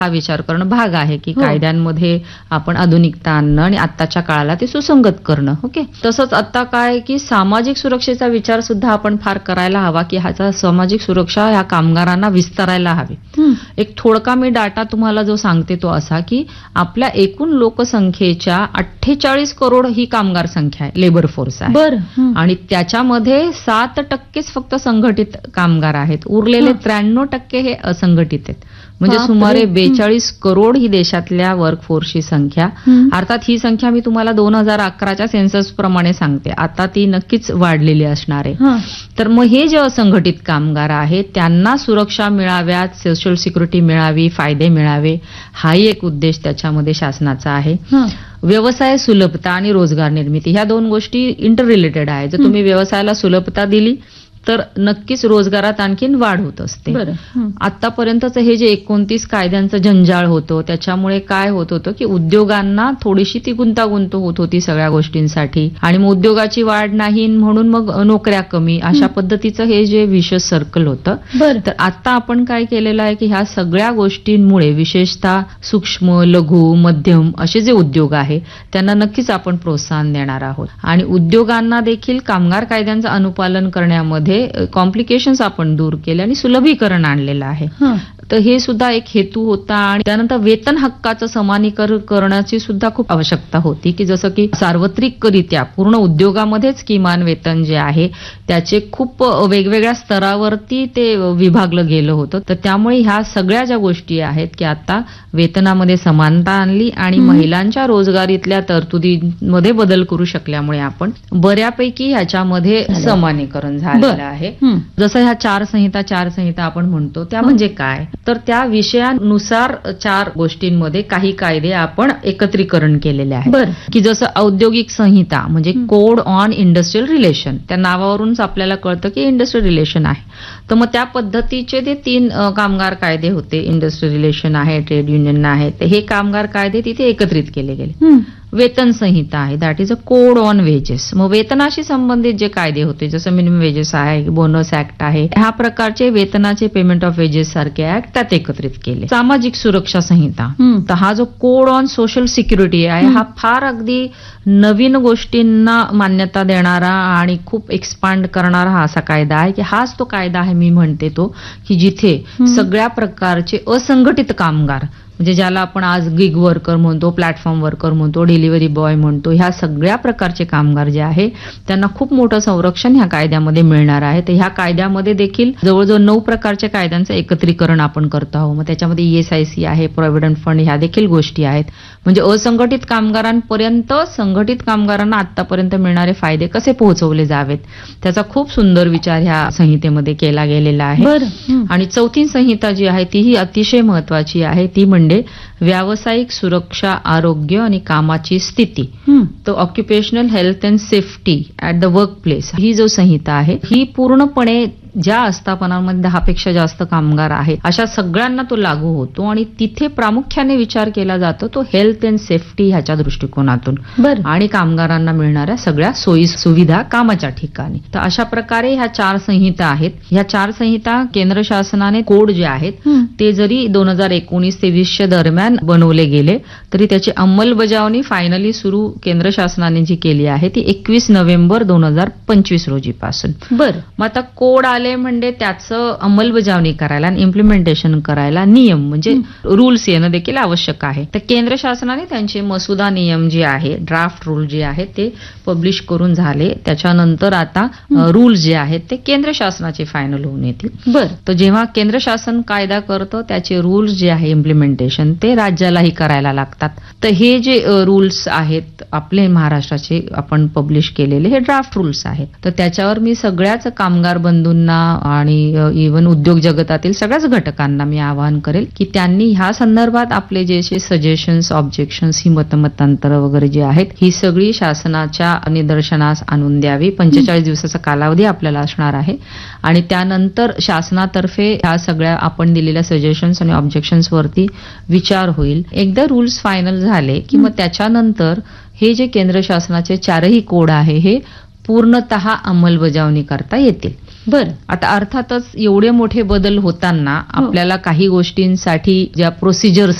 हा विचार करणं भाग आहे की हो. कायद्यांमध्ये आपण आधुनिकता आणणं आणि आत्ताच्या काळाला ते सुसंगत करणं. ओके. तसंच आता काय की सामाजिक सुरक्षेचा विचार सुद्धा आपण फार करायला हवा की ह्याचा सामाजिक सुरक्षा ह्या कामगारांना विस्तारायला हवी. एक थोडका मी डाटा तुम्हाला जो सांगते तो असा की आपल्या एकूण लोकसंख्येच्या 48 करोड ही कामगार संख्या आहे, लेबर फोर्स आहे. बरं. आणि त्याच्यामध्ये 7% फक्त संघटित कामगार आहेत. उरलेले 93% हे असंघटित आहेत. म्हणजे बापरे. सुमारे 42 करोड ही देशातल्या वर्कफोर्सची संख्या. अर्थात ही संख्या मी तुम्हाला 2011च्या सेन्सस प्रमाणे सांगते. आता ती नक्कीच वाढलेली असणार आहे. तर मग हे जे असंघटित कामगार आहेत त्यांना सुरक्षा मिळाव्यात, सोशल सिक्युरिटी मिळावी, फायदे मिळावे, हाही एक उद्देश त्याच्यामध्ये शासनाचा आहे. व्यवसाय सुलभता आणि रोजगार निर्मिती ह्या दोन गोष्टी इंटर रिलेटेड आहे. जर तुम्ही व्यवसायाला सुलभता दिली तर नक्कीच रोजगारात आणखीन वाढ होत असते. आतापर्यंतच हे जे 29 कायद्यांचं जंजाळ होतं त्याच्यामुळे काय होत होतं की उद्योगांना थोडीशी ती गुंतागुंत होत होती सगळ्या गोष्टींसाठी आणि मग उद्योगाची वाढ नाही म्हणून मग नोकऱ्या कमी, अशा पद्धतीचं हे जे विशेष सर्कल होतं. तर आता आपण काय केलेलं आहे की ह्या सगळ्या गोष्टींमुळे विशेषतः सूक्ष्म, लघु, मध्यम असे जे उद्योग आहे त्यांना नक्कीच आपण प्रोत्साहन देणार आहोत आणि उद्योगांना देखील कामगार कायद्यांचं अनुपालन करण्यामध्ये कॉम्प्लिकेशन्स आपण दूर केले आणि सुलभीकरण आणलेलं आहे. तर हे सुद्धा एक हेतू होता. आणि त्यानंतर वेतन हक्काचं समानीकरण करण्याची सुद्धा खूप आवश्यकता होती की जसं की सार्वत्रिकरित्या पूर्ण उद्योगामध्येच किमान वेतन जे आहे त्याचे खूप वेगवेगळ्या स्तरावरती ते विभागलं गेलं होतं. तर त्यामुळे ह्या सगळ्या ज्या गोष्टी आहेत की आता वेतनामध्ये समानता आणली आणि महिलांच्या रोजगारीतल्या तरतुदीमध्ये बदल करू शकल्यामुळे आपण बऱ्यापैकी ह्याच्यामध्ये समानीकरण झालेलं आहे. जसं ह्या चार संहिता आपण म्हणतो त्या म्हणजे काय, तर त्या विषयानुसार 4 गोष्टींमध्ये काही कायदे आपण एकत्रीकरण केलेले आहे. की जसं औद्योगिक संहिता म्हणजे कोड ऑन इंडस्ट्रियल रिलेशन, त्या नावावरूनच आपल्याला कळतं की इंडस्ट्रियल रिलेशन आहे. तर मग त्या पद्धतीचे ते 3 कामगार कायदे होते. इंडस्ट्रियल रिलेशन आहे, ट्रेड युनियन आहे, तर हे कामगार कायदे तिथे एकत्रित केले गेले. वेतन संहिता आहे, that is a code on wedges. मग वेतनाशी संबंधित जे कायदे होते जसं मिनिमम वेजेस आहे, बोनस ऍक्ट आहे, ह्या प्रकारचे वेतनाचे पेमेंट ऑफ वेजेस सारखे ऍक्ट त्यात एकत्रित केले. सामाजिक सुरक्षा संहिता, तर हा जो कोड ऑन सोशल सिक्युरिटी आहे हा फार अगदी नवीन गोष्टींना मान्यता देणारा आणि खूप एक्सपांड करणारा हा असा कायदा आहे की हाच तो कायदा आहे मी म्हणते तो की जिथे सगळ्या प्रकारचे असंघटित कामगार म्हणजे ज्याला आपण आज गिग वर्कर म्हणतो, प्लॅटफॉर्म वर्कर म्हणतो, डिलिव्हरी बॉय म्हणतो, ह्या सगळ्या प्रकारचे कामगार जे आहे त्यांना खूप मोठं संरक्षण ह्या कायद्यामध्ये मिळणार आहे. तर ह्या कायद्यामध्ये देखील जवळजवळ 9 प्रकारच्या कायद्यांचं एकत्रीकरण आपण करतो आहोत. मग त्याच्यामध्ये ESIC आहे, प्रॉव्हिडंट फंड, ह्या देखील गोष्टी आहेत. म्हणजे असंघटित कामगारांपर्यंत संघटित कामगारांना आतापर्यंत मिळणारे फायदे कसे पोहोचवले जावेत त्याचा खूप सुंदर विचार ह्या संहितेमध्ये केला गेलेला आहे. आणि चौथी संहिता जी आहे तीही अतिशय महत्वाची आहे. ती म्हणजे व्यावसायिक सुरक्षा, आरोग्य आणि कामाची स्थिती. तो occupational health and safety at the work place ही जो संहिता आहे ही पूर्णपणे ज्या आस्थापनांमध्ये 10 पेक्षा जास्त कामगार आहेत अशा सगळ्यांना तो लागू होतो आणि तिथे प्रामुख्याने विचार केला जातो तो हेल्थ अँड सेफ्टी ह्याच्या दृष्टिकोनातून आणि कामगारांना मिळणाऱ्या सगळ्या सोयी सुविधा कामाच्या ठिकाणी. तर अशा प्रकारे ह्या 4 संहिता आहेत. ह्या 4 संहिता केंद्र शासनाने कोड जे आहेत ते जरी 2019 ते 20 दरम्यान बनवले गेले तरी त्याची अंमलबजावणी फायनली सुरू केंद्र शासनाने जी केली आहे ती 21 नोव्हेंबर 2025 रोजीपासून. मग आता कोड आले म्हणजे त्याचं अंमलबजावणी करायला आणि इम्प्लिमेंटेशन करायला नियम म्हणजे रूल्स येणं देखील आवश्यक आहे. तर केंद्र शासनाने त्यांचे मसुदा नियम जे आहे, ड्राफ्ट रूल जे आहे ते पब्लिश करून झाले. त्याच्यानंतर आता रूल जे आहेत ते केंद्र शासनाचे फायनल होऊन येतील. तर जेव्हा केंद्र शासन कायदा करतं त्याचे रूल्स जे आहे इम्प्लिमेंटेशन ते राज्यालाही करायला लागतात. तर हे जे रूल्स आहेत आपले महाराष्ट्राचे आपण पब्लिश केलेले हे ड्राफ्ट रूल्स आहेत. तर त्याच्यावर मी सगळ्याच कामगार बंधूंना आणि इव्हन उद्योग जगतातील सगळ्याच घटकांना मी आवाहन करेल की त्यांनी ह्या संदर्भात आपले जे सजेशन्स, ऑब्जेक्शन्स, ही मतमतांतर वगैरे जे आहेत ही सगळी शासनाच्या निदर्शनास आणून द्यावी. 45 दिवसाचा कालावधी आपल्याला असणार आहे आणि त्यानंतर शासनातर्फे ह्या सगळ्या आपण दिलेल्या सजेशन्स आणि ऑब्जेक्शन्स वरती विचार होईल. एकदा रूल्स फायनल झाले की मग त्याच्यानंतर हे जे केंद्र शासनाचे 4ही कोड आहे हे पूर्णतः अंमलबजावणी करता येतील. बरं. आता अर्थातच एवढे मोठे बदल होताना आपल्याला काही गोष्टींसाठी ज्या प्रोसिजर्स